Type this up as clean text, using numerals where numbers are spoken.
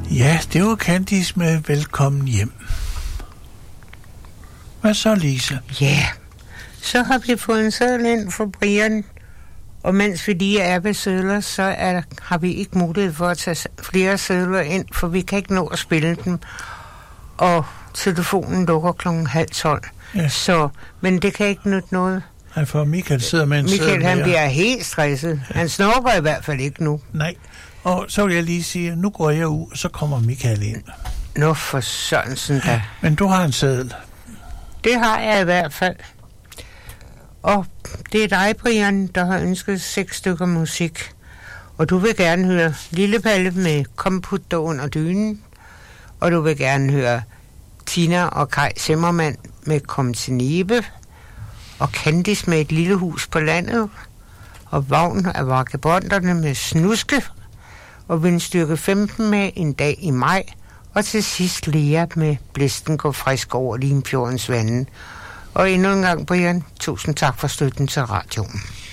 Ja, det var Candice med Velkommen hjem. Hvad så, Lise? Ja, så har vi fået en seddel ind for Brian, og mens vi lige er ved sedler, så har vi ikke mulighed for at tage flere sedler ind, for vi kan ikke nå at spille dem, og telefonen lukker 11:30. Ja. Så, men det kan ikke nytte noget. Nej, for Michael sidder med en seddel. Michael, han bliver helt stresset. Han snorker i hvert fald ikke nu. Nej, og så vil jeg lige sige, nu går jeg ud, og så kommer Michael ind. Nå for Sørensen da. Men du har en seddel. Det har jeg i hvert fald. Og det er dig, Brian, der har ønsket 6 stykker musik. Og du vil gerne høre Lille Palle med Kom put dig under dynen. Og du vil gerne høre Tina og Kai Zimmermann med Kom til Nibe. Og Candice med Et lille hus på landet. Og Vagn af Vagabonderne med Snuske. Og Vindstyrke 15 med En dag i maj. Og til sidst Lea med Blæsten går frisk over Limfjordens vande. Og endnu en gang, Brian, tusind tak for støtten til radioen.